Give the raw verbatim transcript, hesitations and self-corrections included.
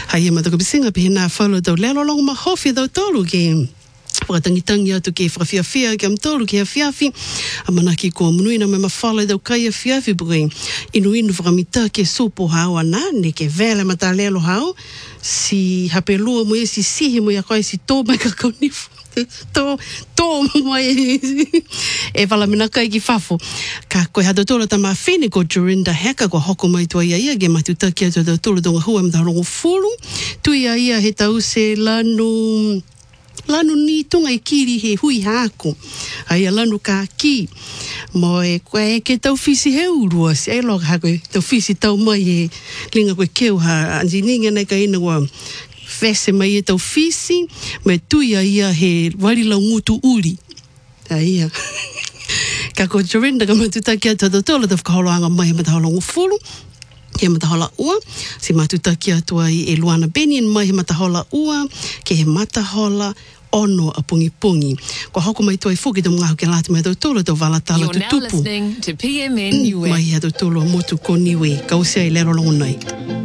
Hai ma to bisinga pe na follow do lelo long ma hofi do tolu ke whakatangitangi atu ke whakawhiawhia ke am tolu ke awhiawhi a manaki ko munui na me mawhala dau kai awhiawhi bukai inu inu whakamita ke sopo hao ana ne ke vele mata lelo hao si hape lua mo e si sihi mo e koe si tō mai ka kaunifu tō tō mo e e wala mina kai ki whafo ka koe hado tōra ta ma whine ko Jorinda Heka ko hoko mai tua ia ia ge matutaki atu hado tōra donga hua mta rongo furu tu ia ia he tau se lanu lanu ni tunga i kiri he hui hako. Ai a lanu ka ki. Mo e koe ke tau fisi he urua. Si ai loka hako tau fisi tau mai e linga koe keu ha. Anzi ninga nei ka ina wa fese mai e tau fisi. Me tuia ia he warila ngutu uri. Ai ia. Ka ko Jorinda ka matutaki atu hado tola tau whakaholoanga mai ma taholongo fulu. Ke matahola ua, si matutaki atua i e Luana Benien mai he matahola ua, ke he matahola ono a pungi pungi. Ko hoko mai toi fuki to mga hoke lati mai tau tolo tau walatala tu tupu. You're now listening to P M N U S. Mai ha tau tolo motu ko niwe, kausea i lero longo nei.